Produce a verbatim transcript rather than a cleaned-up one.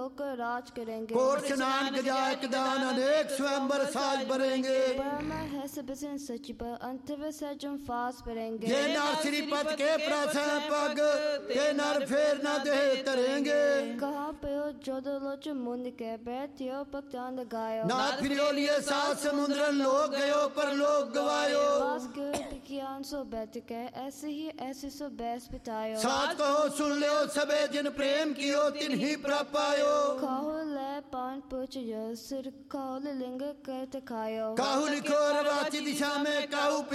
होकर राज करेंगे। कोट स्नान गजायक दान अनेक स्वयंवर साज भरेंगे। ब्रह्मा है सब सिन सच पर अंत विसर्जन फास परेंगे। जे नर श्रीपत के प्रास पग ते नर फेर न दे तरेंगे। कहाँ पे जोदलोच मुंद के बैठियो भक्तान गायो। ना फिरियो लिए सात समुद्रन लोग गयो पर लोग गवायो। बास के ज्ञान सो बैठ के ऐसे ही ऐसे सो बैस बितायो। साथ कहो सुन लियो सबे जिन प्रेम कियो तिन ही प्रापायो। खाओ ले पान पुछ सिर खाओ लिंग कर खायो। काहू लिखो रवाची दिशा में काहू